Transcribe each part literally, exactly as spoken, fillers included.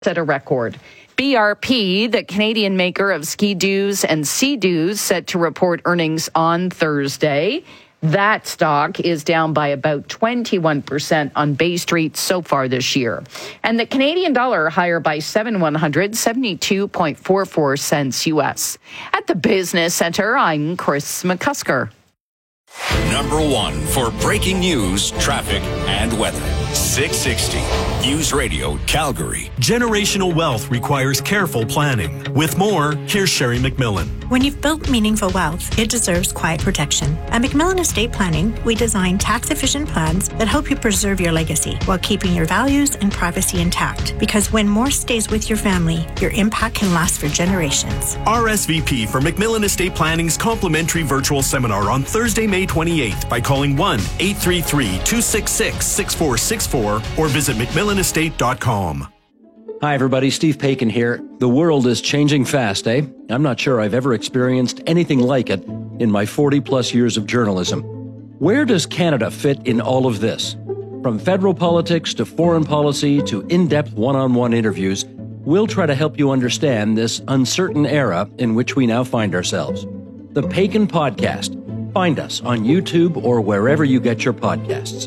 set a record. B R P, the Canadian maker of Ski-Doos and Sea-Doos, set to report earnings on Thursday. That stock is down by about twenty-one percent on Bay Street so far this year. And the Canadian dollar higher by seven one hundred, seventy-two point four four cents U S. At the Business Center, I'm Chris McCusker. Number one for breaking news, traffic, and weather. six sixty News Radio, Calgary. Generational wealth requires careful planning. With more, here's Sherry McMillan. When you've built meaningful wealth, it deserves quiet protection. At McMillan Estate Planning, we design tax-efficient plans that help you preserve your legacy while keeping your values and privacy intact. Because when more stays with your family, your impact can last for generations. R S V P for McMillan Estate Planning's complimentary virtual seminar on Thursday, May twenty-eighth by calling one eight three three, two six six, six four six four or visit mcmillan estate dot com. Hi, everybody. Steve Paikin here. The world is changing fast, eh? I'm not sure I've ever experienced anything like it in my forty-plus years of journalism. Where does Canada fit in all of this? From federal politics to foreign policy to in-depth one-on-one interviews, we'll try to help you understand this uncertain era in which we now find ourselves. The Paikin Podcast. Find us on YouTube or wherever you get your podcasts.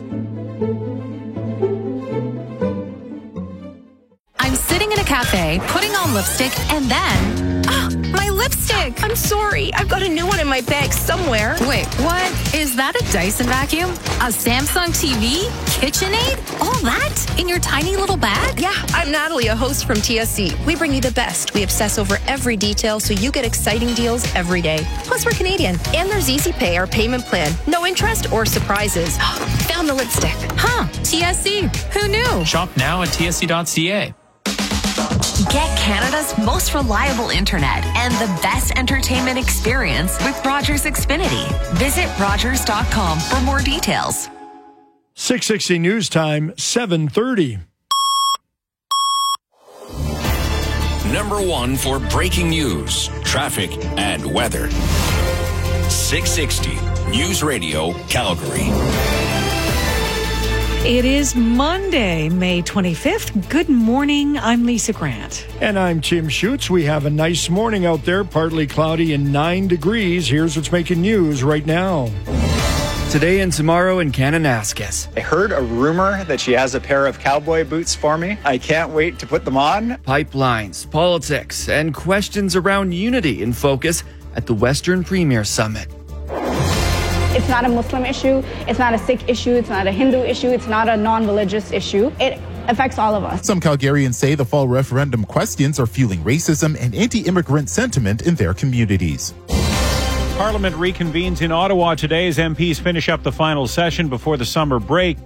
I'm sitting in a cafe, putting on lipstick, and then... Ah, my lipstick! I'm sorry. I've got a new one in my bag somewhere. Wait, what? Is that a Dyson vacuum? A Samsung T V? KitchenAid? All that? In your tiny little bag? Yeah, I'm Natalie, a host from T S C. We bring you the best. We obsess over every detail so you get exciting deals every day. Plus, we're Canadian. And there's Easy Pay, our payment plan. No interest or surprises. Found the lipstick. Huh, T S C. Who knew? Shop now at T S C dot C A. Get Canada's most reliable internet and the best entertainment experience with Rogers Xfinity. Visit rogers dot com for more details. six sixty News Time, seven thirty. Number one for breaking news, traffic, and weather. six sixty News Radio, Calgary. It is Monday, May twenty-fifth. Good morning. I'm Lisa Grant. And I'm Tim Schutz. We have a nice morning out there, partly cloudy and nine degrees. Here's what's making news right now. Today and tomorrow in Kananaskis. I heard a rumor that she has a pair of cowboy boots for me. I can't wait to put them on. Pipelines, politics, and questions around unity in focus at the Western Premier Summit. It's not a Muslim issue, it's not a Sikh issue, it's not a Hindu issue, it's not a non-religious issue. It affects all of us. Some Calgarians say the fall referendum questions are fueling racism and anti-immigrant sentiment in their communities. Parliament reconvenes in Ottawa today as M Ps finish up the final session before the summer break.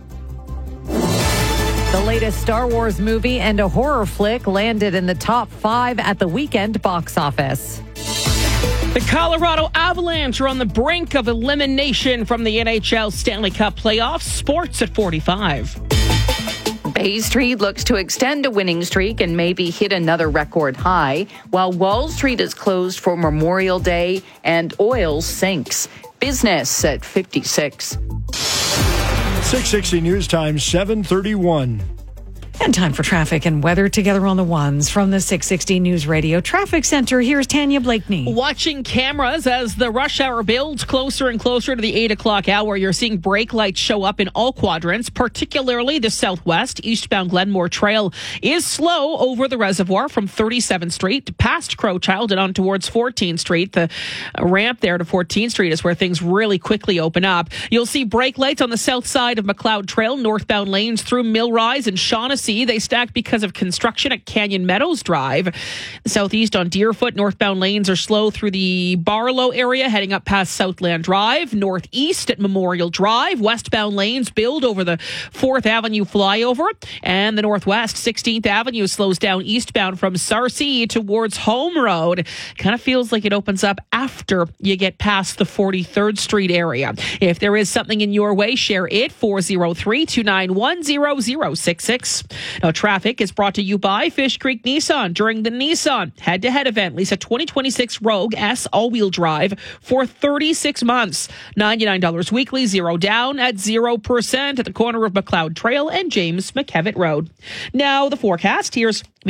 The latest Star Wars movie and a horror flick landed in the top five at the weekend box office. The Colorado Avalanche are on the brink of elimination from the N H L Stanley Cup playoffs. Sports at forty-five. Bay Street looks to extend a winning streak and maybe hit another record high, while Wall Street is closed for Memorial Day and oil sinks. Business at fifty-six. six sixty News Time, seven thirty-one. And time for traffic and weather together on the ones from the six sixty News Radio Traffic Center. Here's Tanya Blakeney. Watching cameras as the rush hour builds closer and closer to the eight o'clock hour. You're seeing brake lights show up in all quadrants, particularly the southwest. Eastbound Glenmore Trail is slow over the reservoir from thirty-seventh Street past Crowchild and on towards fourteenth Street. The ramp there to fourteenth Street is where things really quickly open up. You'll see brake lights on the south side of McLeod Trail, northbound lanes through Millrise and Shaughnessy. They stacked because of construction at Canyon Meadows Drive. Southeast on Deerfoot, northbound lanes are slow through the Barlow area, heading up past Southland Drive. Northeast at Memorial Drive, westbound lanes build over the fourth Avenue flyover. And the northwest, sixteenth Avenue slows down eastbound from Sarcee towards Home Road. Kind of feels like it opens up after you get past the forty-third Street area. If there is something in your way, share it, four oh three, two nine one, zero zero six six. Now, traffic is brought to you by Fish Creek Nissan during the Nissan head-to-head event. Lease a twenty twenty-six Rogue S all-wheel drive for thirty-six months. ninety-nine dollars weekly, zero down at zero percent at the corner of McLeod Trail and James McKevitt Road. Now, the forecast. Here's